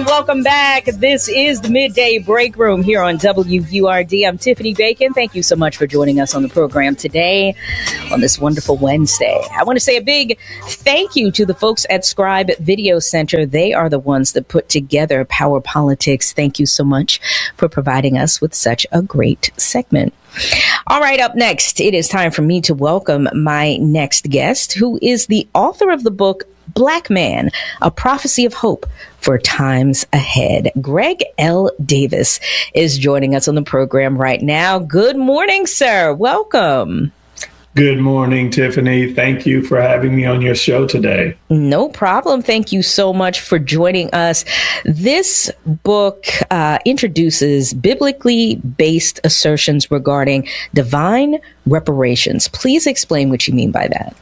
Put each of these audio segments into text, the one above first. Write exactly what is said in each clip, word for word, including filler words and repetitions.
welcome back. This is the Midday Break Room here on W U R D. I'm Tiffany Bacon. Thank you so much for joining us on the program today on this wonderful Wednesday. I want to say a big thank you to the folks at Scribe Video Center. They are the ones that put together Power Politics. Thank you so much for providing us with such a great segment. All right, up next, it is time for me to welcome my next guest, who is the author of the book Black Man, A Prophecy of Hope for Times Ahead. Greg L. Davis is joining us on the program right now. Good morning, sir. Welcome. Good morning, Tiffany. Thank you for having me on your show today. No problem. Thank you so much for joining us. This book uh, introduces biblically based assertions regarding divine reparations. Please explain what you mean by that.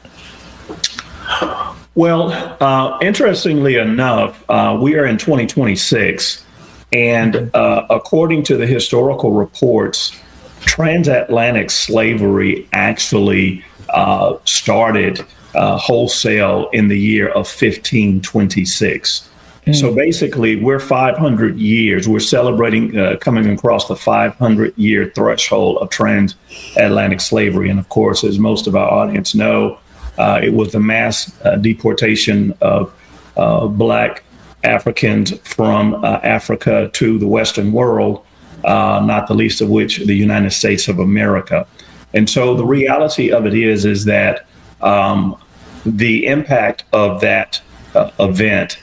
Well, uh, interestingly enough, uh, we are in twenty twenty-six, and uh, according to the historical reports, transatlantic slavery actually uh, started uh, wholesale in the year of fifteen twenty-six. Mm. So basically, we're five hundred years. We're celebrating uh, coming across the five hundred year threshold of transatlantic slavery. And of course, as most of our audience know, uh, it was the mass uh, deportation of uh, Black Africans from uh, Africa to the Western world. Uh, not the least of which the United States of America. And so the reality of it is, is that um, the impact of that uh, event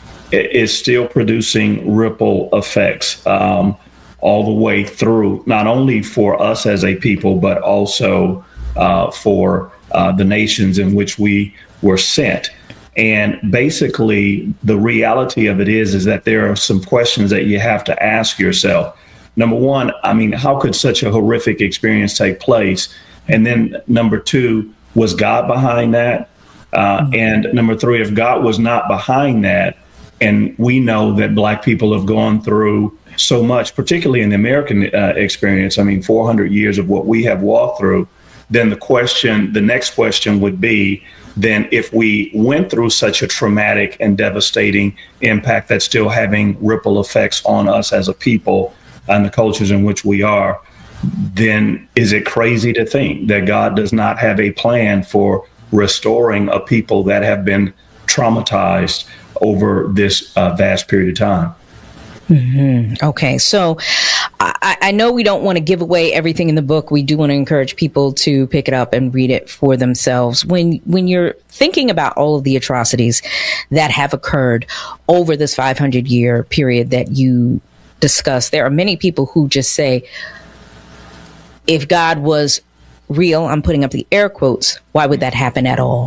is still producing ripple effects um, all the way through, not only for us as a people, but also uh, for uh, the nations in which we were sent. And basically, the reality of it is, is that there are some questions that you have to ask yourself. Number one, I mean, how could such a horrific experience take place? And then number two, was God behind that? Uh, mm-hmm. And number three, if God was not behind that, and we know that Black people have gone through so much, particularly in the American uh, experience, I mean, four hundred years of what we have walked through, then the question, the next question would be, then if we went through such a traumatic and devastating impact that's still having ripple effects on us as a people, and the cultures in which we are, then is it crazy to think that God does not have a plan for restoring a people that have been traumatized over this uh, vast period of time? Mm-hmm. Okay, so I, I know we don't want to give away everything in the book. We do want to encourage people to pick it up and read it for themselves. When when you're thinking about all of the atrocities that have occurred over this five hundred year period that you discuss, there are many people who just say, if God was real, I'm putting up the air quotes, why would that happen at all?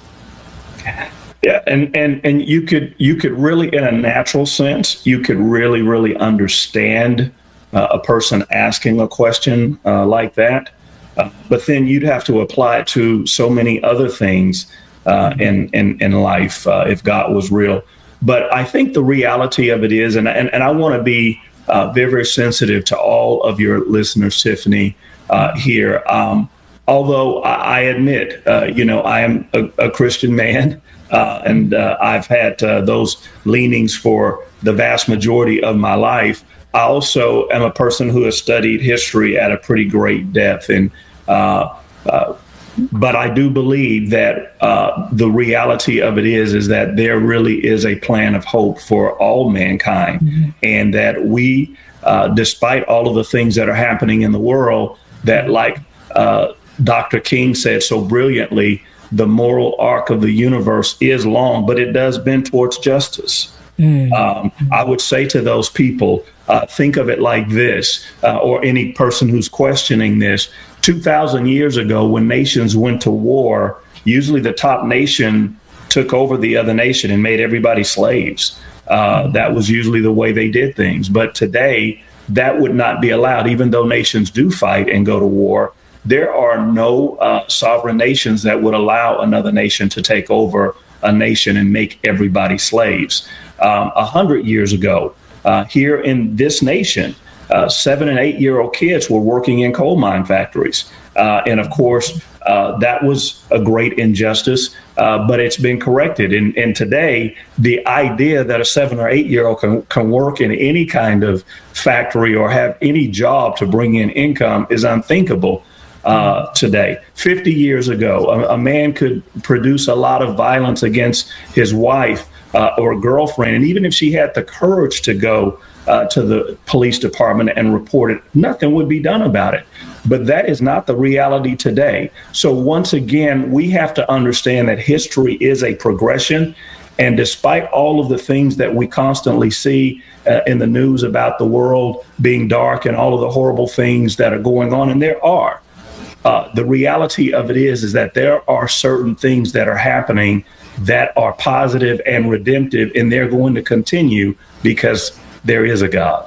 Yeah, and, and, and you could you could really, in a natural sense, you could really, really understand uh, a person asking a question uh, like that. Uh, but then you'd have to apply it to so many other things uh, in, in, in life uh, if God was real. But I think the reality of it is, and, and, and I want to be uh, very, very sensitive to all of your listeners, Tiffany, uh, here. Um, although I, I admit, uh, you know, I am a, a Christian man, uh, and uh, I've had uh, those leanings for the vast majority of my life. I also am a person who has studied history at a pretty great depth. And uh, uh But I do believe that uh, the reality of it is, is that there really is a plan of hope for all mankind, mm-hmm. and that we, uh, despite all of the things that are happening in the world, that like uh, Doctor King said so brilliantly, the moral arc of the universe is long, but it does bend towards justice. Mm-hmm. Um, I would say to those people, uh, think of it like this, uh, or any person who's questioning this. two thousand years ago, when nations went to war, usually the top nation took over the other nation and made everybody slaves. Uh, that was usually the way they did things. But today, that would not be allowed. Even though nations do fight and go to war, there are no uh, sovereign nations that would allow another nation to take over a nation and make everybody slaves. Um, a hundred years ago, uh, here in this nation, Uh, seven and eight year old kids were working in coal mine factories. Uh, and of course, Uh, that was a great injustice, uh, but it's been corrected. And, and today, the idea that a seven or eight year old can, can work in any kind of factory or have any job to bring in income is unthinkable uh, today. fifty years ago, a, a man could produce a lot of violence against his wife uh, or girlfriend. And even if she had the courage to go uh, to the police department and report it, nothing would be done about it. But that is not the reality today. So once again, we have to understand that history is a progression. And despite all of the things that we constantly see uh, in the news about the world being dark and all of the horrible things that are going on, and there are, uh, the reality of it is, is that there are certain things that are happening that are positive and redemptive, and they're going to continue because there is a God.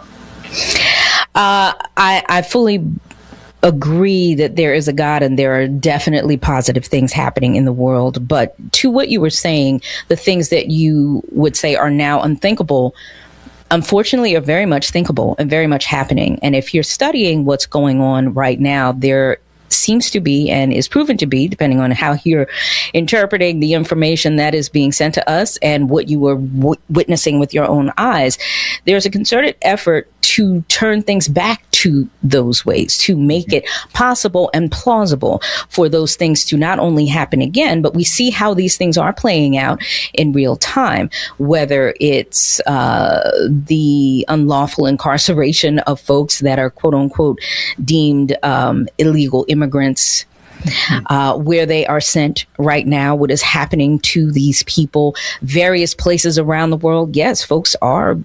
Uh, I, I fully agree that there is a God and there are definitely positive things happening in the world. But to what you were saying, the things that you would say are now unthinkable, unfortunately, are very much thinkable and very much happening. And if you're studying what's going on right now, there seems to be and is proven to be, depending on how you're interpreting the information that is being sent to us and what you were w- witnessing with your own eyes, there's a concerted effort to turn things back to those ways, to make it possible and plausible for those things to not only happen again, but we see how these things are playing out in real time, whether it's uh, the unlawful incarceration of folks that are, quote unquote, deemed um, illegal immigrants, Uh, where they are sent right now, what is happening to these people, various places around the world. Yes, folks are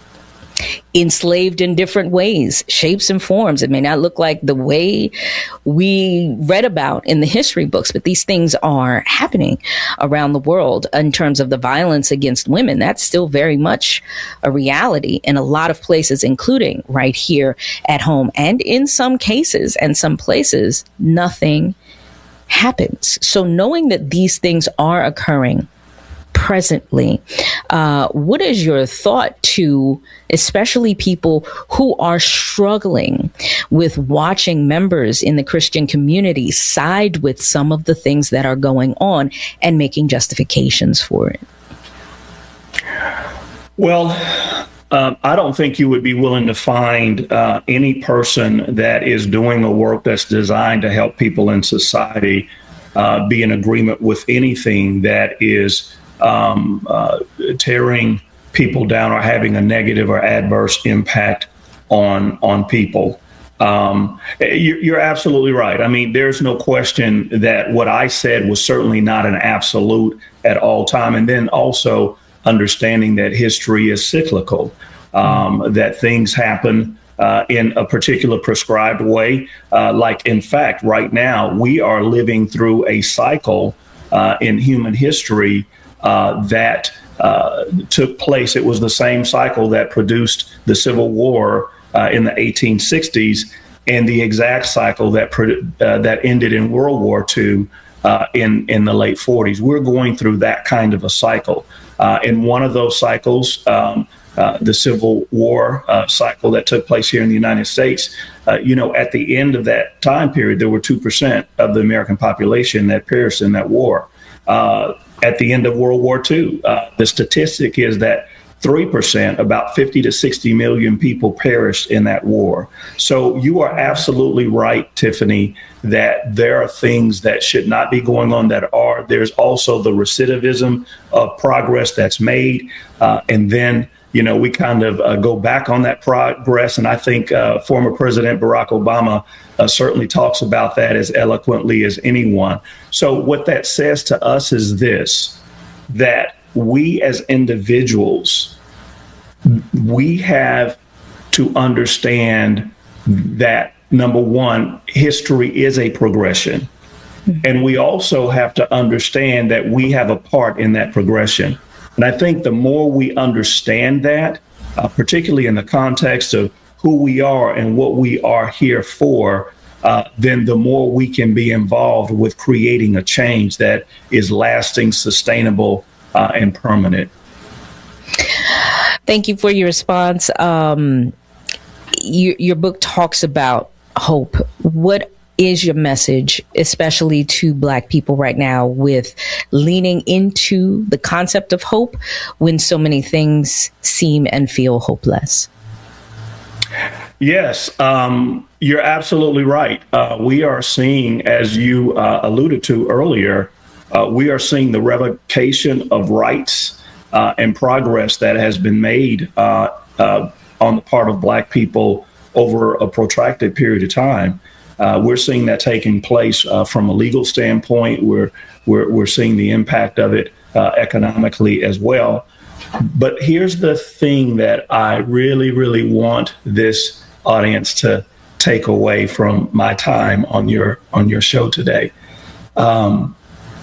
enslaved in different ways, shapes and forms. It may not look like the way we read about in the history books, but these things are happening around the world in terms of the violence against women. That's still very much a reality in a lot of places, including right here at home. And in some cases and some places, nothing happens. So knowing that these things are occurring presently, uh, what is your thought to especially people who are struggling with watching members in the Christian community side with some of the things that are going on and making justifications for it? Well, um, I don't think you would be willing to find uh, any person that is doing a work that's designed to help people in society uh, be in agreement with anything that is Um, uh, tearing people down or having a negative or adverse impact on on people. Um, you're, you're absolutely right. I mean, there's no question that what I said was certainly not an absolute at all time. And then also understanding that history is cyclical, um, that things happen uh, in a particular prescribed way. Uh, like, in fact, right now, we are living through a cycle uh, in human history Uh, that uh, took place. It was the same cycle that produced the Civil War uh, in the eighteen sixties and the exact cycle that produ- uh, that ended in World War Two uh, in, in the late forties. We're going through that kind of a cycle. Uh, in one of those cycles, um, uh, the Civil War uh, cycle that took place here in the United States, uh, you know, at the end of that time period, there were two percent of the American population that perished in that war. Uh, At the end of World War Two, uh, the statistic is that three percent, about fifty to sixty million people perished in that war. So you are absolutely right, Tiffany, that there are things that should not be going on that are. There's also the recidivism of progress that's made. Uh, and then, you know, we kind of uh, go back on that progress. And I think uh, former President Barack Obama uh, certainly talks about that as eloquently as anyone. So what that says to us is this, that we as individuals, we have to understand that, number one, history is a progression. Mm-hmm. And we also have to understand that we have a part in that progression. And I think the more we understand that, uh, particularly in the context of who we are and what we are here for, uh, then the more we can be involved with creating a change that is lasting, sustainable, uh, and permanent. Thank you for your response. Um, you, your book talks about hope. What is your message, especially to Black people right now, with leaning into the concept of hope when so many things seem and feel hopeless? Yes, um, you're absolutely right. Uh, we are seeing, as you uh, alluded to earlier, uh, we are seeing the revocation of rights uh, and progress that has been made uh, uh, on the part of Black people over a protracted period of time. Uh, we're seeing that taking place uh, from a legal standpoint. We're, we're, we're seeing the impact of it uh, economically as well. But here's the thing that I really, really want this audience to take away from my time on your on your show today. Um,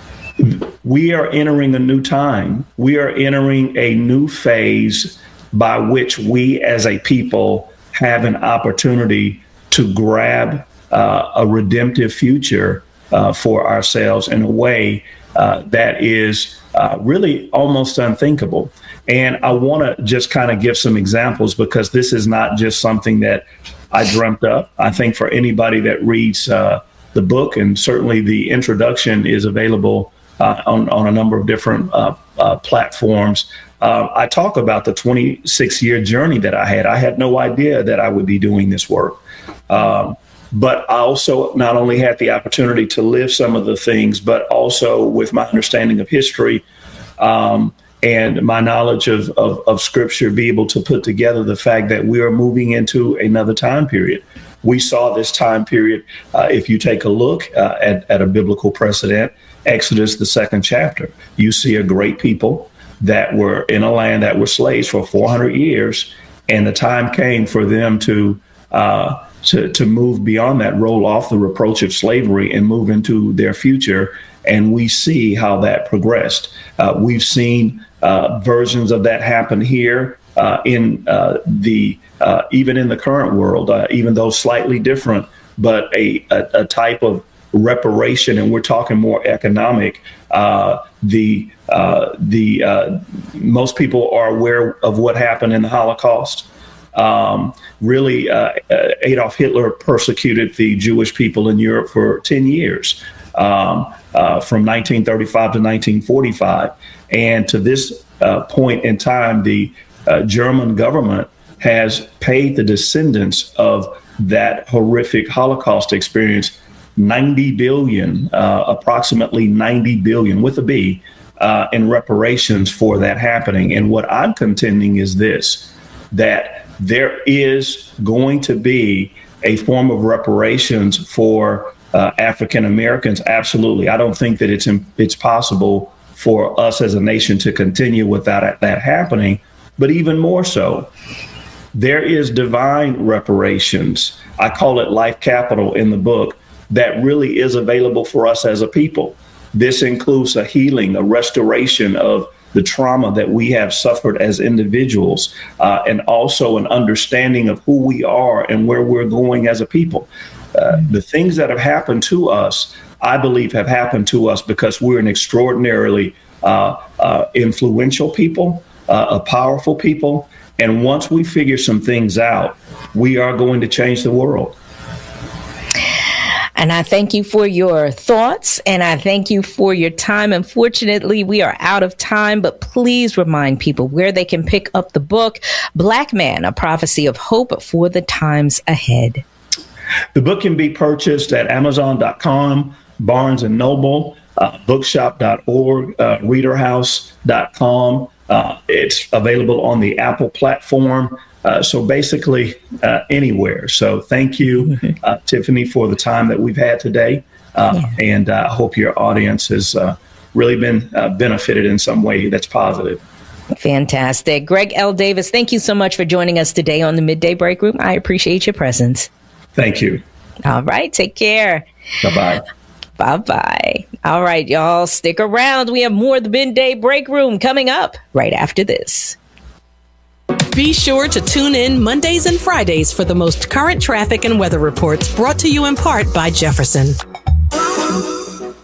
we are entering a new time. We are entering a new phase by which we as a people have an opportunity to grab uh, a redemptive future uh, for ourselves in a way uh, that is uh, really almost unthinkable. And I want to just kind of give some examples, because this is not just something that I dreamt up. I think for anybody that reads uh, the book, and certainly the introduction is available uh, on, on a number of different uh, uh, platforms. Uh, I talk about the twenty-six year journey that I had. I had no idea that I would be doing this work. Um, but I also not only had the opportunity to live some of the things, but also with my understanding of history, um, and my knowledge of, of, of Scripture, be able to put together the fact that we are moving into another time period. We saw this time period, uh, if you take a look uh, at, at a biblical precedent, Exodus, the second chapter, you see a great people that were in a land that were slaves for four hundred years, and the time came for them to uh, to, to move beyond that, roll off the reproach of slavery and move into their future. And we see how that progressed. Uh, we've seen uh, versions of that happen here uh, in uh, the uh, even in the current world, uh, even though slightly different, but a, a, a type of reparation, and we're talking more economic. Uh, the uh, the uh, most people are aware of what happened in the Holocaust. Um, really, uh, Adolf Hitler persecuted the Jewish people in Europe for ten years. Um, uh, from nineteen thirty-five to nineteen forty-five. And to this uh, point in time, the uh, German government has paid the descendants of that horrific Holocaust experience ninety billion, uh, approximately ninety billion with a B, uh, in reparations for that happening. And what I'm contending is this, that there is going to be a form of reparations for Uh, African Americans. Absolutely. I don't think that it's it's possible for us as a nation to continue without that happening. But even more so, there is divine reparations. I call it life capital in the book, that really is available for us as a people. This includes a healing, a restoration of the trauma that we have suffered as individuals, uh, and also an understanding of who we are and where we're going as a people. Uh, the things that have happened to us, I believe, have happened to us because we're an extraordinarily uh, uh, influential people, uh, a powerful people. And once we figure some things out, we are going to change the world. And I thank you for your thoughts, and I thank you for your time. Unfortunately, we are out of time, but please remind people where they can pick up the book, Black Man, A Prophecy of Hope for the Times Ahead. The book can be purchased at amazon dot com, Barnes and Noble, uh, bookshop dot org, uh, reader house dot com. Uh, it's available on the Apple platform. Uh, so basically uh, anywhere. So thank you, uh, Tiffany, for the time that we've had today. Uh, yeah. And uh, I hope your audience has uh, really been uh, benefited in some way that's positive. Fantastic. Greg L. Davis, thank you so much for joining us today on the Midday Break Room. I appreciate your presence. Thank you. All right. Take care. Bye-bye. Bye-bye. All right, y'all. Stick around. We have more of the Midday Break Room coming up right after this. Be sure to tune in Mondays and Fridays for the most current traffic and weather reports, brought to you in part by Jefferson.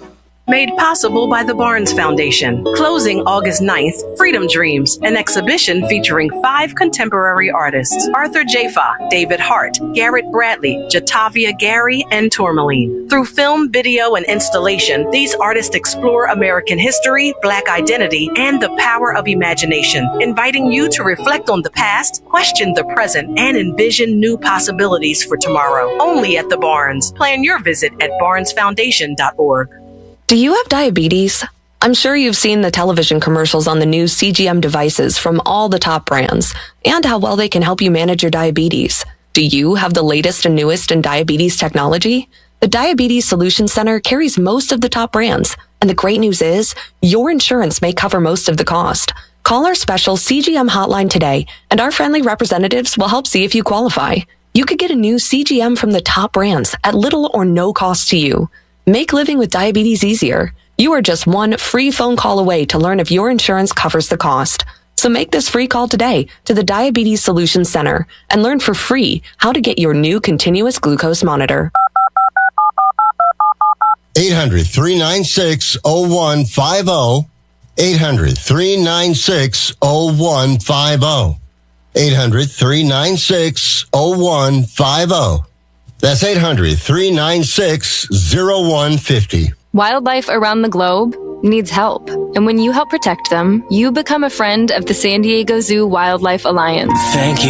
Made possible by the Barnes Foundation. Closing August ninth, Freedom Dreams, an exhibition featuring five contemporary artists: Arthur Jafa, David Hart, Garrett Bradley, Jatavia Gary, and Tourmaline. Through film, video, and installation, these artists explore American history, Black identity, and the power of imagination, inviting you to reflect on the past, question the present, and envision new possibilities for tomorrow. Only at the Barnes. Plan your visit at barnes foundation dot org. Do you have diabetes? I'm sure you've seen the television commercials on the new C G M devices from all the top brands and how well they can help you manage your diabetes. Do you have the latest and newest in diabetes technology? The Diabetes Solutions Center carries most of the top brands, and the great news is your insurance may cover most of the cost. Call our special C G M hotline today, and our friendly representatives will help see if you qualify. You could get a new C G M from the top brands at little or no cost to you. Make living with diabetes easier. You are just one free phone call away to learn if your insurance covers the cost. So make this free call today to the Diabetes Solutions Center and learn for free how to get your new continuous glucose monitor. eight hundred, three nine six, oh one five oh. eight hundred, three nine six, oh one five oh. eight hundred, three nine six, oh one five oh. That's eight hundred, three nine six, oh one five oh. Wildlife around the globe needs help. And when you help protect them, you become a friend of the San Diego Zoo Wildlife Alliance. Thank you.